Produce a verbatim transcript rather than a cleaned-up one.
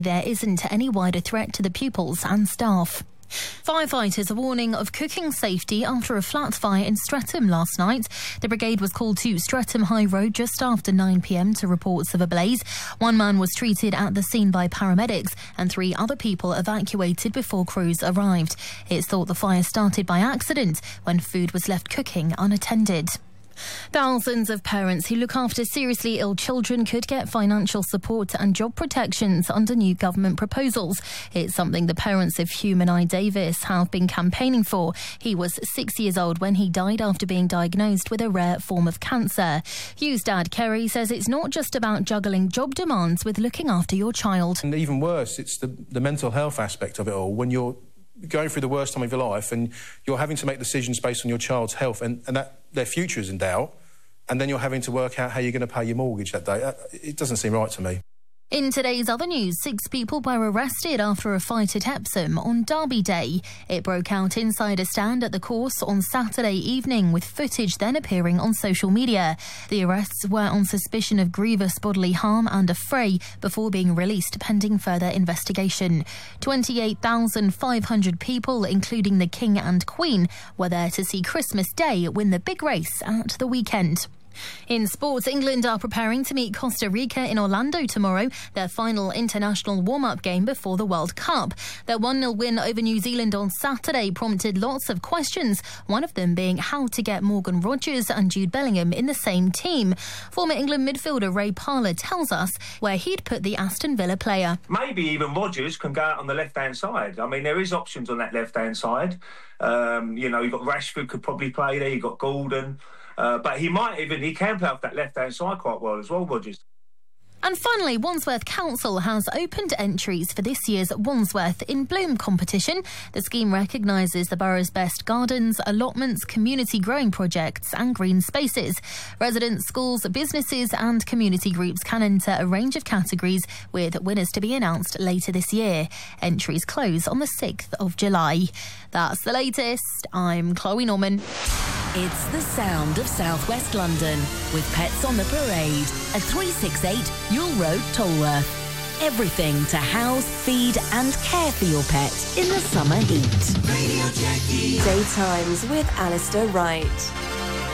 There isn't any wider threat to the pupils and staff. Firefighters are warning of cooking safety after a flat fire in Streatham last night. The brigade was called to Streatham High Road just after nine p m to reports of a blaze. One man was treated at the scene by paramedics and three other people evacuated before crews arrived. It's thought the fire started by accident when food was left cooking unattended. Thousands of parents who look after seriously ill children could get financial support and job protections under new government proposals. It's something the parents of Hugh and I Davis have been campaigning for. He was six years old when he died after being diagnosed with a rare form of cancer. Hugh's dad, Kerry, says it's not just about juggling job demands with looking after your child. And even worse, it's the, the mental health aspect of it all. When you're going through the worst time of your life and you're having to make decisions based on your child's health and, and that their future is in doubt, and then you're having to work out how you're going to pay your mortgage that day. It doesn't seem right to me. In today's other news, six people were arrested after a fight at Epsom on Derby Day. It broke out inside a stand at the course on Saturday evening, with footage then appearing on social media. The arrests were on suspicion of grievous bodily harm and a fray before being released pending further investigation. twenty-eight thousand five hundred people, including the King and Queen, were there to see Christmas Day win the big race at the weekend. In sports, England are preparing to meet Costa Rica in Orlando tomorrow, their final international warm-up game before the World Cup. Their one nil win over New Zealand on Saturday prompted lots of questions, one of them being how to get Morgan Rogers and Jude Bellingham in the same team. Former England midfielder Ray Parlour tells us where he'd put the Aston Villa player. Maybe even Rogers can go out on the left-hand side. I mean, there is options on that left-hand side. Um, you know, you've got Rashford could probably play there, you've got Gordon. Uh, but he might even, he can play off that left-hand side quite well as well, Rogers. And finally, Wandsworth Council has opened entries for this year's Wandsworth in Bloom competition. The scheme recognises the borough's best gardens, allotments, community growing projects and green spaces. Residents, schools, businesses and community groups can enter a range of categories, with winners to be announced later this year. Entries close on the sixth of July. That's the latest. I'm Chloe Norman. It's the sound of South West London with Pets on the Parade at three sixty-eight Ewell Road, Tolworth. Everything to house, feed and care for your pet in the summer heat. Radio Jackie. Daytimes with Alistair Wright.